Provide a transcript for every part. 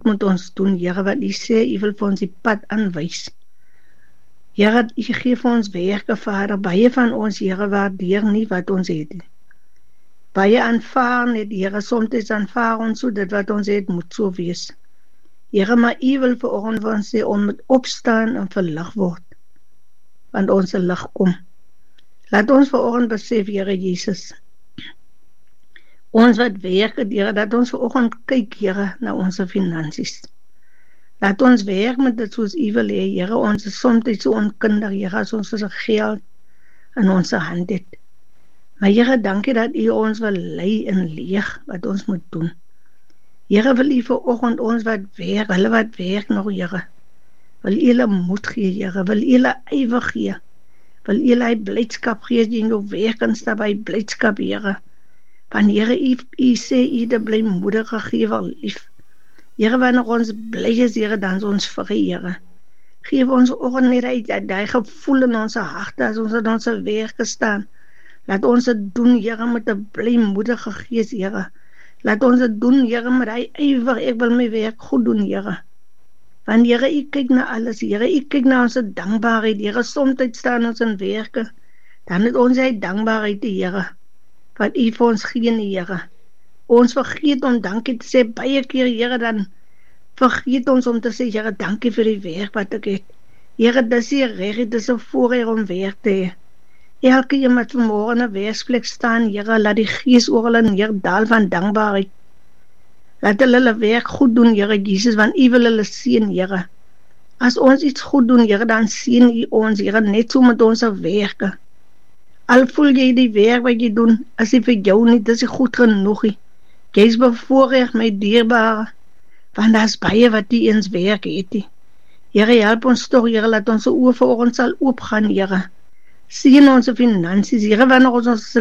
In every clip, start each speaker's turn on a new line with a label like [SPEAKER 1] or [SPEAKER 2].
[SPEAKER 1] moet ons doen, Here, wat U sê, U wil vir ons die pad aanwys. Here, U gee vir ons werke, Vader, baie van ons, Here, waardeer nie wat ons het nie. Baie aanvaar net, Here, soms aanvaar ons so, dit wat ons het, moet so wees. Here, maar U wil vanoggend vir ons sê, ons moet opstaan en verlig word, want ons lig kom. Laat ons vanoggend besef, Here Jesus, ons wat werk het, Here, dat ons vanoggend kyk, Here, na ons finansies. Laat ons werk met dit soos U wil hê, Here, ons is soms so onkundig, Here, as ons vir geld in ons hand het. Maar Here, dankie dat U ons wil lei en leeg wat ons moet doen. Here, wil U vanoggend ons wat werk, hulle wat werk nog, Here, wil U hulle moed gee, Here, wil U hulle ywer gee, wil U hulle blydskap gee, in jou werk en stap by blydskap, Here. Want Here, U sê U die blymoedige gee wel lief. Here, wanneer ons bly is, Here, dan is ons vry, Here. Geef ons oggend net uit die gevoel in ons harte as ons in ons werk staan. Laat ons dit doen, Here, met 'n blymoedige gees, Here. Laat ons dit doen, Here, met die ywer. Ek wil my werk goed doen, Here. Want Here, U kyk na alles, Here. U kyk na ons dankbaarheid, Here. Soms staan ons in werke, dan het ons hy dankbaarheid, Here, wat U vir ons gee, Here. Ons vergeet om dankie te sê, baie keer, Here, dan vergeet ons om te sê, Here, dankie vir die werk wat ek het. Here, dis nie reg, dit is 'n voorreg om werk te hê. Elke een wat vanmôre in 'n werksplek staan, Here, laat die gees oor hulle neerdal van dankbaarheid. Laat hulle werk goed doen, Here Jesus, want U wil hulle seën, Here. As ons iets goed doen, Here, dan seën U ons, Here, net so met ons werke. Al voel jy die werk wat jy doen, as jy vir jou nie, dis nie goed genoeg nie. Jy is bevoorreg, my dierbare, want daar is baie wat nie eens werk het nie. Here, help ons toch, Here, laat ons oor vir ons sal oopgaan, Here. Seën ons finansies, Here, wanneer ons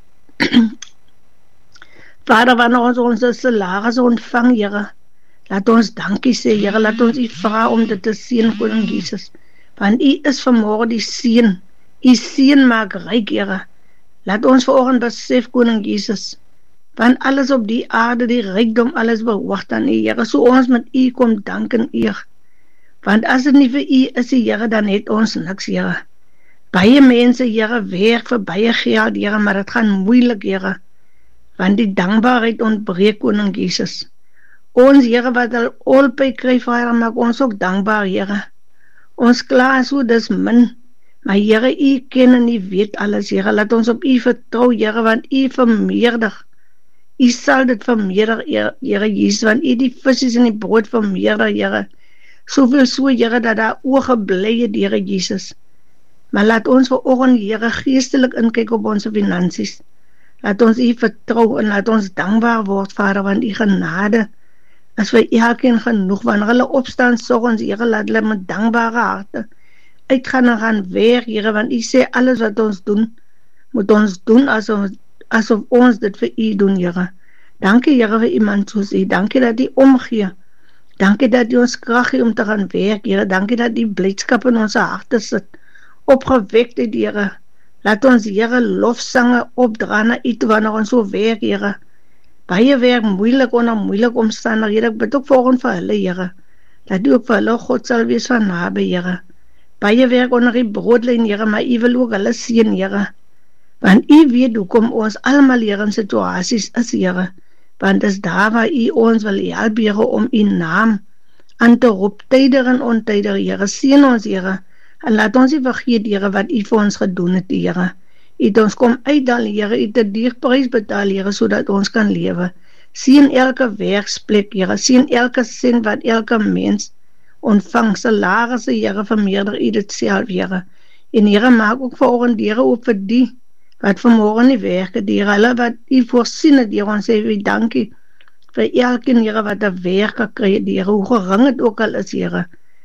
[SPEAKER 1] Vader, wanneer ons salaris ontvang, Here, laat ons dankie sê, Here, laat ons U vra om dit te seën, Koning Jesus, want U is vanmôre die seën. U seën maak ryk, Here. Laat ons vanoggend besef, Koning Jesus, want alles op die aarde, die rykdom, alles behoort aan U, Here, so ons met U kom dank en eer. Want as dit nie vir U is, Here, dan het ons niks, Here. Baie mense, Here, werk vir baie geld, Here, maar dit gaan moeilik, Here, want die dankbaarheid ontbreek, Koning Jesus. Ons, Here, wat al olpy kry, Vader, maak ons ook dankbaar, Here. Ons klaar so, dis min, maar Here, U ken en U weet alles, Here, laat ons op U vertrou, Here, want U vermeerder. U sal dit vermeerder, Here Jesus, want U die visies en die brood vermeerder, Here. Soveel so, Here, dat daar oge bly het, Here Jesus. Maar laat ons vanoggend, Here, geestelik inkyk op ons finansies. Laat ons U vertrou en laat ons dankbaar word, Vader, want U genade is vir elkeen genoeg. Wanneer hulle opstaan, soggens, Here, laat hulle met dankbare harte uitgaan en gaan werk, Here, want U sê alles wat ons doen, moet ons doen asof ons dit vir U doen, Here. Dankie, Here, vir iemand soos U. Dankie dat U omgee. Dankie dat U ons krag gee om te gaan werk, Here. Dankie dat U blydskap in ons harte sit. Opgewekt het, Here. Laat ons, Here, lofsange opdra na U toe wanneer ons so werk, Here. Baie werk moeilik onder moeilik omstandighede. Ek bid ook volgens vir hulle, Here. Dat U ook vir hulle God sal wees van naby, Here. Baie werk onder die broodlyn, Here, maar U wil ook hulle seën, Here. Want U weet hoekom ons almal hier in situasies is, Here. Want is daar waar U ons wil help, Here, om U naam aan te roep, tydig en ontydig, Here. Seën ons, Here. En laat ons nie vergeet, Here, wat U vir ons gedoen het, Here. U het ons kom uitdal, Here, U het 'n dierprys betaal, Here, sodat ons kan lewe. Seën elke werksplek, Here, seën elke sin wat elke mens ontvang, salarisse, Here, vermeerder U dit self, Here. En Here, maak ook vanoggend deure oop vir die wat vanmôre nie werk het, Here, hulle wat U voorsien het, Here, ons sê vir dankie vir elkeen, Here, wat 'n werk kry, Here, hoe gering het ook al is, Here.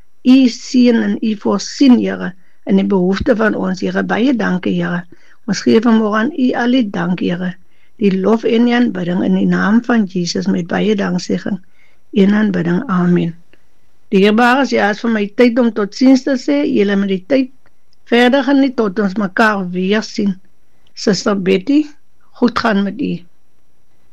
[SPEAKER 1] U seën en U voorsien, Here, in die behoefte van ons, Here. Baie dankie, Here. Ons gee vanmôre aan U al die dank, Here. Die lof en die aanbidding in die naam van Jesus met baie danksegging. En aanbidding. Amen. Dierbares, ja, is vir my tyd om tot ziens te sê. Julle met die tyd verder geniet tot ons mekaar weer sien. Suster Betty, goed gaan met U.